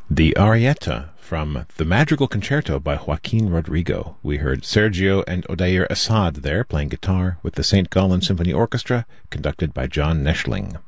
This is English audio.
The Arietta from the Madrigal Concerto by Joaquin Rodrigo. We heard Sergio and Odair Assad there playing guitar with the St. Gallen Symphony Orchestra, conducted by John Neschling.